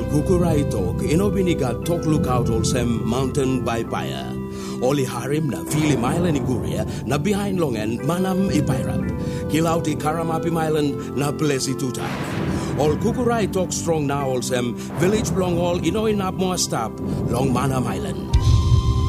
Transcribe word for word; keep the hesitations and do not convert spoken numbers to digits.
Kukurai talk, inobiniga talk lookout olsem mountain by paya. Oli harim na Philip Island iguria na behind longen manam ipairap. Kilauti Karamapi Island na plesi tuta. All Kukurai talk strong now olsem village belong all inoinap mo stop long manam island.